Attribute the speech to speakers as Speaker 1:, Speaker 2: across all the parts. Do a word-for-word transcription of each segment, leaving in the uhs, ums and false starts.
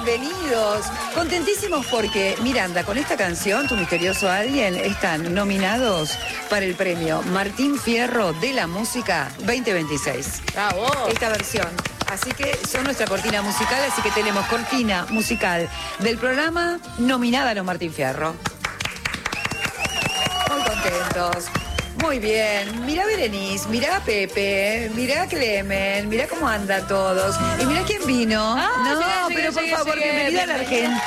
Speaker 1: bienvenidos. Contentísimos porque Miranda, con esta canción, Tu misterioso alguien, están nominados para el premio Martín Fierro de la Música veinte veintiséis.
Speaker 2: ¡Bravo!
Speaker 1: Esta versión. Así que son nuestra cortina musical, así que tenemos cortina musical del programa nominada a los Martín Fierro. Muy contentos. Muy bien, mirá Berenice, mirá Pepe, mirá Clemen, mirá cómo andan todos. Y mirá quién vino.
Speaker 2: Ah,
Speaker 1: no,
Speaker 2: llegué,
Speaker 1: pero
Speaker 2: llegué,
Speaker 1: por
Speaker 2: llegué,
Speaker 1: favor,
Speaker 2: llegué,
Speaker 1: bienvenida a la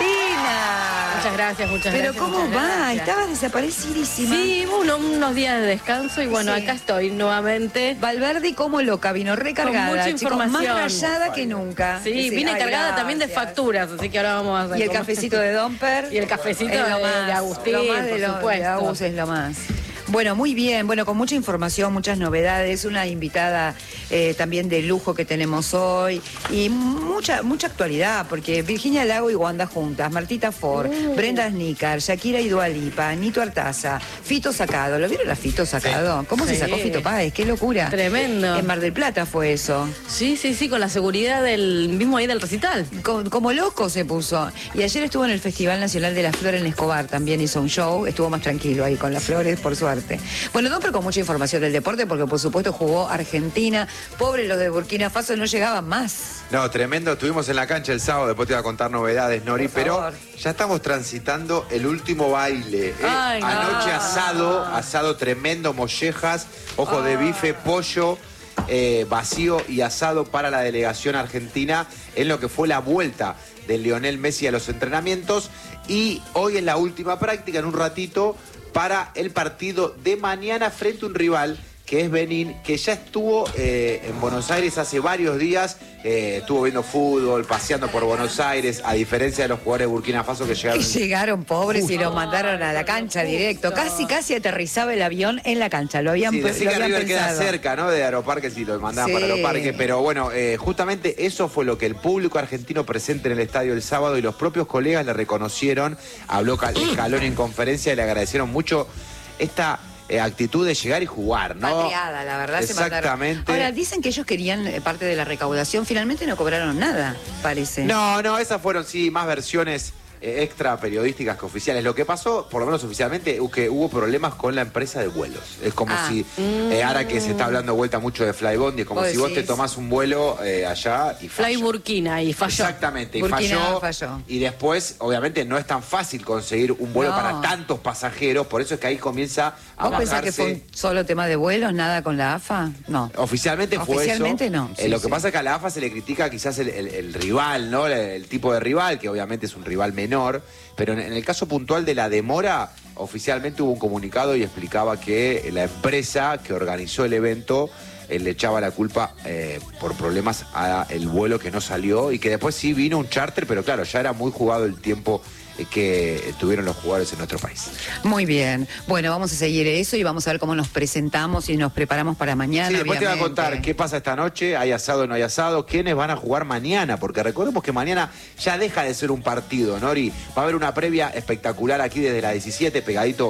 Speaker 1: Argentina.
Speaker 2: Muchas gracias, muchas
Speaker 1: pero
Speaker 2: gracias.
Speaker 1: Pero ¿cómo
Speaker 2: muchas
Speaker 1: va?
Speaker 2: gracias.
Speaker 1: Estabas desaparecidísima.
Speaker 2: Sí, uno, unos días de descanso y bueno,
Speaker 1: Sí.
Speaker 2: acá estoy nuevamente.
Speaker 1: Valverde como loca, vino recargada,
Speaker 2: Con mucha
Speaker 1: chicos,
Speaker 2: información.
Speaker 1: más rayada que nunca.
Speaker 2: Sí, vine
Speaker 1: ay,
Speaker 2: cargada también de
Speaker 1: gracias.
Speaker 2: facturas, así que ahora vamos a hacer
Speaker 1: Y el
Speaker 2: como-
Speaker 1: cafecito de Domper.
Speaker 2: Y el cafecito
Speaker 1: es lo
Speaker 2: de-
Speaker 1: más,
Speaker 2: de Agustín,
Speaker 1: lo más de
Speaker 2: por
Speaker 1: lo-
Speaker 2: supuesto.
Speaker 1: de Agus es lo más. Bueno, muy bien, bueno, con mucha información, muchas novedades, una invitada eh, también de lujo que tenemos hoy y mucha mucha actualidad, porque Virginia Lago y Wanda juntas, Martita Ford,
Speaker 2: Uh.
Speaker 1: Brenda Snicker, Shakira y Dua Lipa, Nito Artaza, Fito Sacado, ¿lo vieron a Fito Sacado? ¿Cómo
Speaker 2: Sí.
Speaker 1: se sacó Fito Páez? ¡Qué locura!
Speaker 2: Tremendo.
Speaker 1: En Mar del Plata fue eso.
Speaker 2: Sí, sí, sí, con la seguridad del mismo ahí del recital.
Speaker 1: Como, como loco se puso. Y ayer estuvo en el Festival Nacional de las Flores en Escobar, también hizo un show, estuvo más tranquilo ahí con las flores, por suerte. Bueno, Domper con mucha información del deporte, porque por supuesto jugó Argentina. Pobres los de Burkina Faso, no llegaban más.
Speaker 3: No, tremendo. Estuvimos en la cancha el sábado, después te voy a contar novedades, Nori,
Speaker 1: Por
Speaker 3: pero
Speaker 1: favor.
Speaker 3: ya estamos transitando el último baile. ¿eh?
Speaker 2: Ay, no.
Speaker 3: Anoche asado, asado tremendo, mollejas, ojo de bife, pollo, eh, vacío y asado para la delegación argentina en lo que fue la vuelta de Lionel Messi a los entrenamientos. Y hoy en la última práctica, en un ratito, para el partido de mañana frente a un rival que es Benín, que ya estuvo eh, en Buenos Aires hace varios días, eh, estuvo viendo fútbol, paseando por Buenos Aires, a diferencia de los jugadores de Burkina Faso que llegaron.
Speaker 1: Y llegaron pobres y los mandaron a la cancha directo. Casi, casi aterrizaba el avión en la cancha. Lo habían,
Speaker 3: Sí,
Speaker 1: lo
Speaker 3: decía que
Speaker 1: habían
Speaker 3: River queda
Speaker 1: pensado.
Speaker 3: cerca, ¿no? De Aeroparque, si lo mandaban
Speaker 1: Sí.
Speaker 3: para Aeroparque, pero bueno, eh, justamente eso fue lo que el público argentino presente en el estadio el sábado y los propios colegas le reconocieron. Habló Cal- Scaloni en conferencia y le agradecieron mucho esta eh, actitud de llegar y jugar, ¿no?
Speaker 1: Patriada, la verdad, se mataron.
Speaker 3: Exactamente.
Speaker 1: Ahora, dicen que ellos querían eh, parte de la recaudación. Finalmente no cobraron nada, parece.
Speaker 3: No, no, esas fueron sí más versiones eh, extra periodísticas que oficiales. Lo que pasó, por lo menos oficialmente, es que hubo problemas con la empresa de vuelos. Es como
Speaker 1: Ah.
Speaker 3: si, eh, ahora que se está hablando de vuelta mucho de Flybondi, es como
Speaker 1: Vos
Speaker 3: si vos te
Speaker 1: decís.
Speaker 3: tomás un vuelo eh, allá y falla.
Speaker 2: Fly Burkina y falló.
Speaker 3: Exactamente, y
Speaker 1: Burkina
Speaker 3: falló,
Speaker 1: falló.
Speaker 3: Y después, obviamente, no es tan fácil conseguir un vuelo
Speaker 1: No.
Speaker 3: para tantos pasajeros, por eso es que ahí comienza a
Speaker 1: ¿Vos pensás que fue
Speaker 3: bajarse.
Speaker 1: un solo tema de vuelos, nada con la A F A? No.
Speaker 3: Oficialmente fue
Speaker 1: Oficialmente
Speaker 3: eso.
Speaker 1: no.
Speaker 3: Eh,
Speaker 1: Sí,
Speaker 3: lo que
Speaker 1: sí.
Speaker 3: pasa es que a la A F A se le critica quizás el, el- el rival, ¿no? El, el tipo de rival, que obviamente es un rival menor. Pero en, en el caso puntual de la demora, oficialmente hubo un comunicado y explicaba que la empresa que organizó el evento eh, le echaba la culpa eh, por problemas al vuelo que no salió y que después sí vino un charter, pero claro, ya era muy jugado el tiempo eh, que tuvieron los jugadores en nuestro país.
Speaker 1: Muy bien. Bueno, vamos a seguir eso y vamos a ver cómo nos presentamos y nos preparamos para mañana.
Speaker 3: Sí, después te voy a
Speaker 1: obviamente.
Speaker 3: contar qué pasa esta noche, hay asado o no hay asado, quiénes van a jugar mañana, porque recordemos que mañana ya deja de ser un partido, Nori. Va a haber una previa espectacular aquí desde la diecisiete, pegadito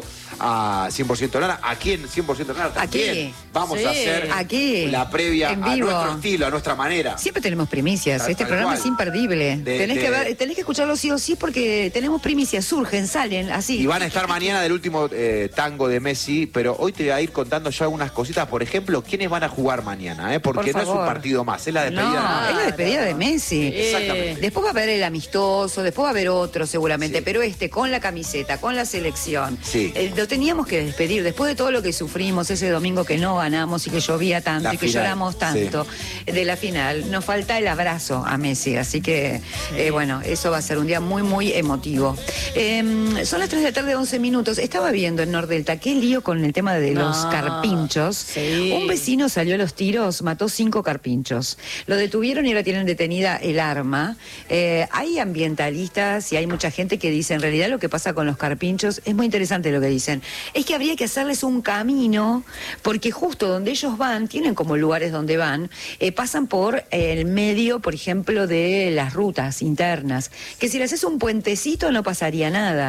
Speaker 3: a cien por ciento Nara. Aquí en cien por ciento Nara también
Speaker 1: Aquí.
Speaker 3: vamos
Speaker 2: Sí.
Speaker 3: a hacer
Speaker 1: Aquí.
Speaker 3: la previa
Speaker 1: En
Speaker 3: a
Speaker 1: vivo.
Speaker 3: nuestro estilo, a nuestra manera.
Speaker 1: Siempre tenemos primicias.
Speaker 3: Tal-
Speaker 1: este
Speaker 3: tal
Speaker 1: programa
Speaker 3: cual.
Speaker 1: es imperdible.
Speaker 3: De-
Speaker 1: tenés,
Speaker 3: de-
Speaker 1: que ver- tenés que escucharlo sí o sí porque tenemos primicias, surgen, salen, así.
Speaker 3: Y van a estar mañana del último eh, tango de Messi, pero hoy te voy a ir contando ya algunas cositas. Por ejemplo, quiénes van a jugar mañana, ¿eh? Porque
Speaker 1: Por
Speaker 3: no es un
Speaker 1: favor.
Speaker 3: partido más, es la despedida.
Speaker 1: No,
Speaker 3: de
Speaker 1: es la despedida de Messi.
Speaker 3: Exactamente.
Speaker 1: Después va a haber el amistoso, después va a haber otro seguramente,
Speaker 3: Sí.
Speaker 1: pero este con la camiseta, con la selección.
Speaker 3: Sí.
Speaker 1: Eh, lo teníamos que despedir después de todo lo que sufrimos ese domingo que no ganamos y que llovía tanto
Speaker 3: La
Speaker 1: y que
Speaker 3: final,
Speaker 1: lloramos tanto de la final. Nos falta el abrazo a Messi, así que eh, bueno, eso va a ser un día muy, muy emotivo. Eh, son las tres de la tarde, once minutos. Estaba viendo en Nordelta, qué lío con el tema de los
Speaker 2: No,
Speaker 1: carpinchos.
Speaker 2: sí.
Speaker 1: Un vecino salió a los tiros, mató cinco carpinchos. Lo detuvieron y ahora tienen detenida el arma. Eh, hay ambientalistas y hay mucha gente que dice, en realidad lo que pasa con los carpinchos, es muy interesante lo que dicen, es que habría que hacerles un camino, porque justo donde ellos van, tienen como lugares donde van, eh, pasan por el medio, por ejemplo, de las rutas internas, que si le haces un puentecito no pasaría nada.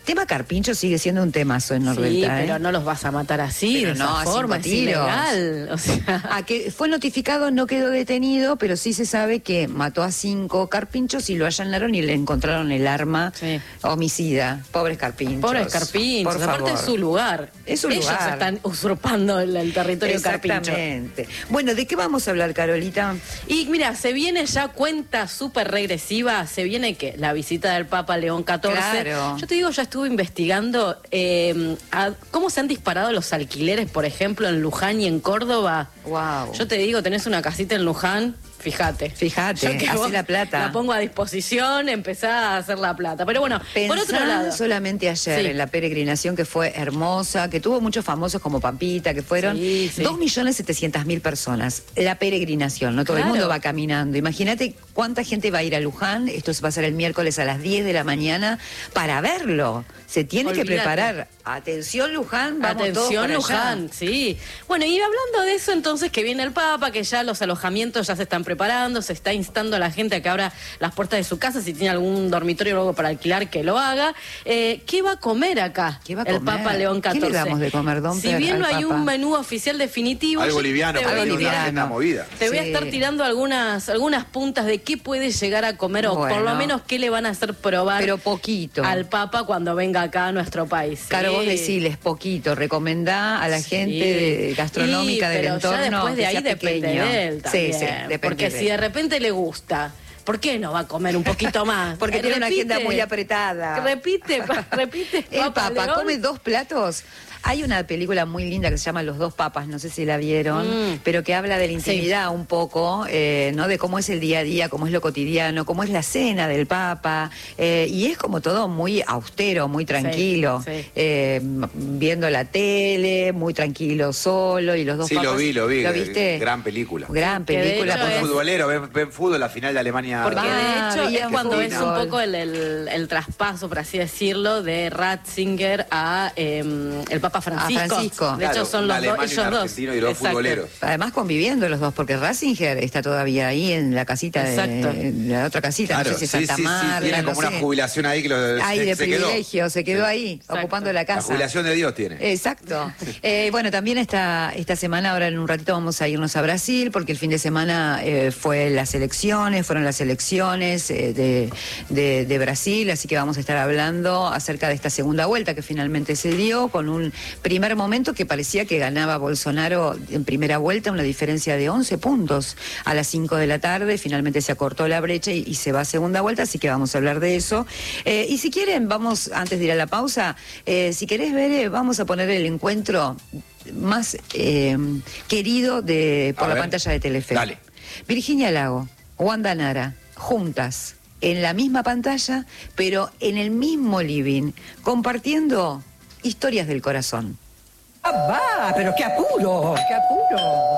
Speaker 1: Tema carpincho sigue siendo un temazo en Nordelta.
Speaker 2: Sí,
Speaker 1: ¿eh?
Speaker 2: pero no los vas a matar así,
Speaker 1: Pero
Speaker 2: de
Speaker 1: no,
Speaker 2: esa
Speaker 1: a cinco
Speaker 2: forma, es
Speaker 1: tiros.
Speaker 2: ilegal. O sea,
Speaker 1: A que fue notificado, no quedó detenido, pero sí se sabe que mató a cinco carpinchos y lo allanaron y le encontraron el arma
Speaker 2: Sí.
Speaker 1: homicida. Pobres carpinchos.
Speaker 2: pobres carpinchos.
Speaker 1: Por
Speaker 2: Aparte
Speaker 1: favor.
Speaker 2: es su lugar.
Speaker 1: Es su
Speaker 2: Ellos
Speaker 1: lugar.
Speaker 2: están usurpando el, el territorio carpincho.
Speaker 1: Exactamente. Bueno, ¿de qué vamos a hablar, Carolita?
Speaker 2: Y mira, se viene ya cuenta súper regresiva, se viene que la visita del Papa León catorce.
Speaker 1: Claro.
Speaker 2: Yo te digo, ya estuve investigando eh, a- cómo se han disparado los alquileres, por ejemplo, en Luján y en Córdoba.
Speaker 1: Wow.
Speaker 2: Yo te digo, tenés una casita en Luján, fíjate.
Speaker 1: Fíjate,
Speaker 2: Yo que
Speaker 1: hacé
Speaker 2: vos
Speaker 1: la plata.
Speaker 2: La pongo a disposición, empezá a hacer la plata. Pero bueno, por otro
Speaker 1: Pensá
Speaker 2: lado.
Speaker 1: solamente ayer
Speaker 2: Sí.
Speaker 1: en la peregrinación que fue hermosa, que tuvo muchos famosos como Pampita, que fueron
Speaker 2: Sí, sí.
Speaker 1: dos millones setecientas mil personas. La peregrinación, no todo
Speaker 2: Claro.
Speaker 1: el mundo va caminando. Imagínate cuánta gente va a ir a Luján, esto va a ser el miércoles a las diez de la mañana, para verlo. Se tiene que
Speaker 2: Olvídate.
Speaker 1: preparar. Atención Luján, vamos todos
Speaker 2: Atención,
Speaker 1: para allá.
Speaker 2: Luján, sí. Bueno, y hablando de eso, entonces, que viene el Papa, que ya los alojamientos ya se están preparando, se está instando a la gente a que abra las puertas de su casa, si tiene algún dormitorio o algo para alquilar, que lo haga. Eh, ¿Qué va a comer acá
Speaker 1: ¿Qué va a
Speaker 2: el
Speaker 1: comer?
Speaker 2: Papa León
Speaker 1: ¿Qué le
Speaker 2: catorce?
Speaker 1: damos de comer, don
Speaker 2: Si
Speaker 1: Per,
Speaker 2: bien no
Speaker 1: al
Speaker 2: hay
Speaker 1: Papa?
Speaker 2: un menú oficial definitivo,
Speaker 3: Algo
Speaker 2: yo
Speaker 3: liviano,
Speaker 2: te
Speaker 3: para
Speaker 2: voy a
Speaker 3: tener una
Speaker 1: liviano.
Speaker 3: agenda movida.
Speaker 2: Te voy a
Speaker 1: Sí.
Speaker 2: estar tirando algunas algunas puntas de qué puede llegar a comer o por
Speaker 1: Bueno.
Speaker 2: lo menos qué le van a hacer probar
Speaker 1: Pero poquito.
Speaker 2: al Papa cuando venga acá a nuestro país.
Speaker 1: Caro,
Speaker 2: Sí.
Speaker 1: vos deciles poquito, recomendá a la
Speaker 2: Sí.
Speaker 1: gente de- gastronómica
Speaker 2: Sí,
Speaker 1: del
Speaker 2: pero
Speaker 1: entorno
Speaker 2: ya después de
Speaker 1: que
Speaker 2: ahí
Speaker 1: sea
Speaker 2: depende
Speaker 1: pequeño.
Speaker 2: de él también.
Speaker 1: Sí, sí, depende
Speaker 2: porque
Speaker 1: de
Speaker 2: si
Speaker 1: él.
Speaker 2: de repente le gusta, ¿por qué no va a comer un poquito más?
Speaker 1: Porque
Speaker 2: Eh,
Speaker 1: tiene una
Speaker 2: repite.
Speaker 1: agenda muy apretada.
Speaker 2: Repite, pa- repite.
Speaker 1: El Papa
Speaker 2: León.
Speaker 1: come dos platos. Hay una película muy linda que se llama Los dos papas, no sé si la vieron,
Speaker 2: Mm.
Speaker 1: pero que habla de la intimidad un poco, eh, ¿no? De cómo es el día a día, cómo es lo cotidiano, cómo es la cena del Papa, eh, y es como todo muy austero, muy tranquilo,
Speaker 2: Sí, sí.
Speaker 1: eh, m- viendo la tele, muy tranquilo solo, y los dos
Speaker 3: Sí,
Speaker 1: papas.
Speaker 3: lo vi, lo vi.
Speaker 1: ¿Lo
Speaker 3: eh,
Speaker 1: viste?
Speaker 3: Gran película.
Speaker 1: Gran
Speaker 2: Que de
Speaker 1: película.
Speaker 2: hecho
Speaker 1: por
Speaker 2: es-
Speaker 3: Un futbolero, ven, ven fútbol, la final de Alemania.
Speaker 2: Porque
Speaker 1: Ah,
Speaker 2: de hecho es
Speaker 1: veían
Speaker 2: cuando es un
Speaker 1: fútbol.
Speaker 2: poco el, el- el traspaso, por así decirlo, de Ratzinger a eh, el Papa Francisco.
Speaker 1: Francisco.
Speaker 2: De hecho
Speaker 3: Claro,
Speaker 2: son
Speaker 3: un
Speaker 2: los dos,
Speaker 3: alemán y un
Speaker 2: ellos dos.
Speaker 3: argentino y dos
Speaker 2: Exacto.
Speaker 3: futboleros.
Speaker 1: Además conviviendo los dos, porque Ratzinger está todavía ahí en la casita
Speaker 2: Exacto.
Speaker 1: de, en la otra casita,
Speaker 3: Claro,
Speaker 1: no sé si
Speaker 3: sí,
Speaker 1: Santa
Speaker 3: sí, sí,
Speaker 1: Marta,
Speaker 3: tiene
Speaker 1: no
Speaker 3: como una
Speaker 1: sé.
Speaker 3: jubilación ahí que lo,
Speaker 1: Ahí
Speaker 3: se,
Speaker 1: de
Speaker 3: se quedó.
Speaker 1: privilegio, se quedó ahí,
Speaker 2: Exacto.
Speaker 1: ocupando la
Speaker 3: La
Speaker 1: casa.
Speaker 3: jubilación de Dios tiene.
Speaker 1: Exacto. Eh, bueno, también esta, esta semana, ahora en un ratito vamos a irnos a Brasil, porque el fin de semana eh, fue las elecciones, fueron las elecciones eh, de, de, de Brasil, así que vamos a estar hablando acerca de esta segunda vuelta que finalmente se dio, con un primer momento que parecía que ganaba Bolsonaro en primera vuelta, una diferencia de once puntos a las cinco de la tarde, finalmente se acortó la brecha y, y se va a segunda vuelta, así que vamos a hablar de eso. Eh, y si quieren, vamos, antes de ir a la pausa, eh, si querés ver, eh, vamos a poner el encuentro más eh, querido de por
Speaker 3: A
Speaker 1: la
Speaker 3: ver.
Speaker 1: pantalla de Telefe.
Speaker 3: Dale.
Speaker 1: Virginia Lago, Wanda Nara, juntas, en la misma pantalla, pero en el mismo living, compartiendo historias del corazón.
Speaker 4: Ah, va, pero qué apuro, qué apuro.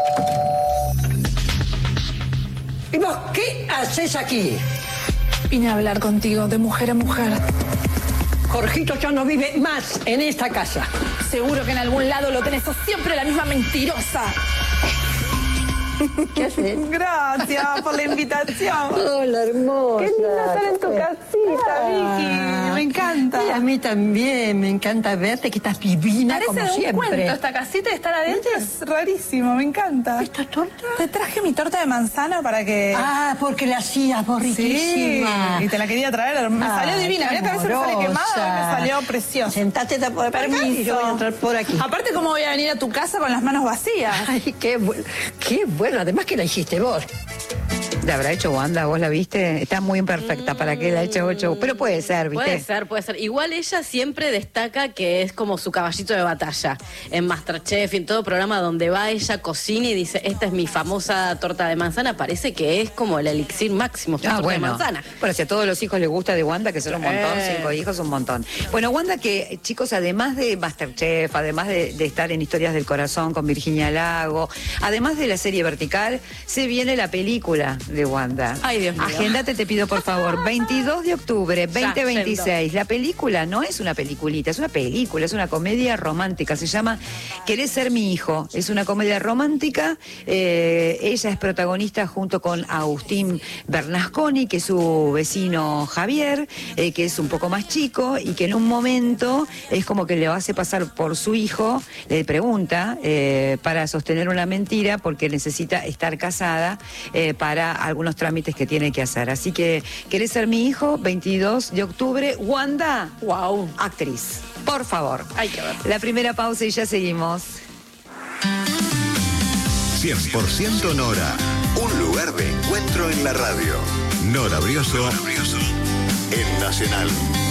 Speaker 4: ¿Y vos qué haces aquí?
Speaker 5: Vine a hablar contigo de mujer a mujer.
Speaker 4: Jorgito ya no vive más en esta casa.
Speaker 5: Seguro que en algún lado lo tenés, sos siempre la misma mentirosa.
Speaker 4: ¿Qué haces?
Speaker 5: Gracias por la invitación.
Speaker 4: Hola, hermosa.
Speaker 5: Qué lindo estar en tu casita, Vicky. Me encanta.
Speaker 4: Y a mí también, me encanta verte, que estás divina
Speaker 5: Parece
Speaker 4: como
Speaker 5: de un
Speaker 4: siempre.
Speaker 5: cuento esta casita y estar adentro es rarísimo, me encanta.
Speaker 4: ¿Esta torta?
Speaker 5: Te traje mi torta de manzana para que...
Speaker 4: Ah, porque la hacías vos
Speaker 5: sí,
Speaker 4: riquísima.
Speaker 5: y te la quería traer. Me
Speaker 4: Ah,
Speaker 5: salió divina.
Speaker 4: qué
Speaker 5: Mirá que a veces me sale
Speaker 4: amorosa.
Speaker 5: quemada, hoy me salió preciosa.
Speaker 4: Sentate por acá y yo voy a entrar por aquí.
Speaker 5: Aparte, ¿cómo voy a venir a tu casa con las manos vacías?
Speaker 4: Ay, qué bueno, qué bueno. Además que la hiciste vos.
Speaker 1: ¿La habrá hecho Wanda? ¿Vos la viste? Está muy imperfecta para que la haya hecho. Pero puede ser, ¿viste?
Speaker 2: Puede ser, puede ser. Igual ella siempre destaca que es como su caballito de batalla. En Masterchef y en todo programa donde va ella, cocina y dice, esta es mi famosa torta de manzana, parece que es como el elixir máximo,
Speaker 1: Ah,
Speaker 2: torta
Speaker 1: bueno.
Speaker 2: de manzana.
Speaker 1: Bueno, si a todos los hijos les gusta de Wanda, que son un montón,
Speaker 2: Eh.
Speaker 1: cinco hijos, un montón. Bueno, Wanda, que chicos, además de Masterchef, además de, de estar en Historias del Corazón con Virginia Lago, además de la serie Vertical, se viene la película de Wanda.
Speaker 2: Ay, Dios mío.
Speaker 1: Agéndate, te pido por favor. veintidós de octubre, veinte veintiséis. La película no es una peliculita, es una película, es una comedia romántica. Se llama Querés ser mi hijo. Es una comedia romántica. Eh, ella es protagonista junto con Agustín Bernasconi, que es su vecino Javier, eh, que es un poco más chico y que en un momento es como que le hace pasar por su hijo, le pregunta eh, para sostener una mentira porque necesita estar casada eh, para algunos trámites que tiene que hacer. Así que, ¿querés ser mi hijo? veintidós de octubre, Wanda,
Speaker 2: Wow.
Speaker 1: actriz. Por favor.
Speaker 2: Hay que ver.
Speaker 1: La primera pausa y ya seguimos.
Speaker 6: cien por ciento Nora. Un lugar de encuentro en la radio. Nora Brioso. En Nacional.